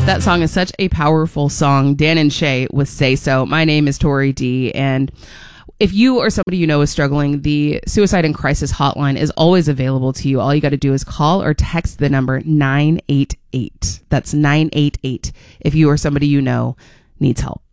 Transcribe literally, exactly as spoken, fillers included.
That song is such a powerful song. Dan and Shay with Say So. My name is Tori D. And if you or somebody you know is struggling, the Suicide and Crisis Hotline is always available to you. All you got to do is call or text the number nine eight eight. That's nine eight eight if you or somebody you know needs help.